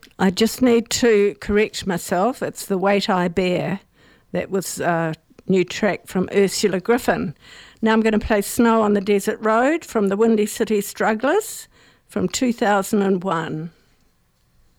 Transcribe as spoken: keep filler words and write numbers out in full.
I just need to correct myself. It's The Weight I Bear. That was a new track from Ursula Griffin. Now I'm going to play Snow on the Desert Road from the Windy City Strugglers from two thousand one.